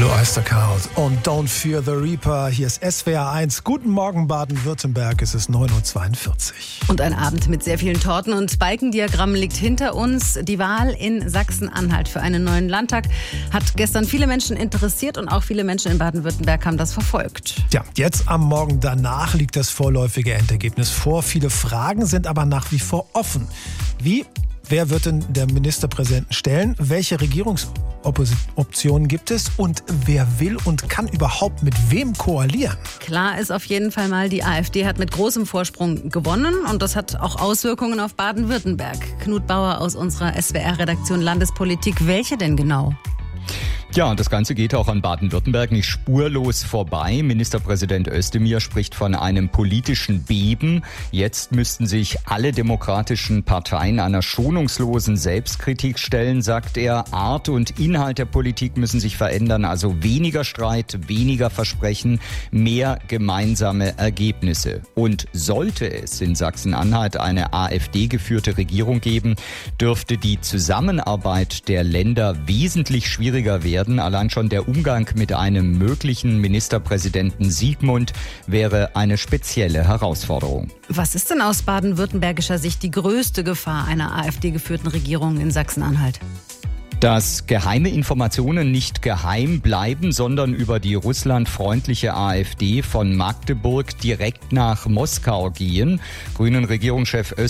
Eisterkraut und Don't Fear the Reaper. Hier ist SWR 1. Guten Morgen Baden-Württemberg. Es ist 9.42 Uhr. Und ein Abend mit sehr vielen Torten und Balkendiagrammen liegt hinter uns. Die Wahl in Sachsen-Anhalt für einen neuen Landtag hat gestern viele Menschen interessiert und auch viele Menschen in Baden-Württemberg haben das verfolgt. Ja, jetzt am Morgen danach liegt das vorläufige Endergebnis vor. Viele Fragen sind aber nach wie vor offen. Wie? Wer wird denn der Ministerpräsidenten stellen? Welche Regierungsoptionen gibt es? Und wer will und kann überhaupt mit wem koalieren? Klar ist auf jeden Fall mal, die AfD hat mit großem Vorsprung gewonnen und das hat auch Auswirkungen auf Baden-Württemberg. Knut Bauer aus unserer SWR-Redaktion Landespolitik. Welche denn genau? Ja, und das Ganze geht auch an Baden-Württemberg nicht spurlos vorbei. Ministerpräsident Özdemir spricht von einem politischen Beben. Jetzt müssten sich alle demokratischen Parteien einer schonungslosen Selbstkritik stellen, sagt er. Art und Inhalt der Politik müssen sich verändern, also weniger Streit, weniger Versprechen, mehr gemeinsame Ergebnisse. Und sollte es in Sachsen-Anhalt eine AfD-geführte Regierung geben, dürfte die Zusammenarbeit der Länder wesentlich schwieriger werden. Allein schon der Umgang mit einem möglichen Ministerpräsidenten Sigmund wäre eine spezielle Herausforderung. Was ist denn aus baden-württembergischer Sicht die größte Gefahr einer AfD-geführten Regierung in Sachsen-Anhalt? Dass geheime Informationen nicht geheim bleiben, sondern über die russlandfreundliche AfD von Magdeburg direkt nach Moskau gehen. Grünen Regierungschef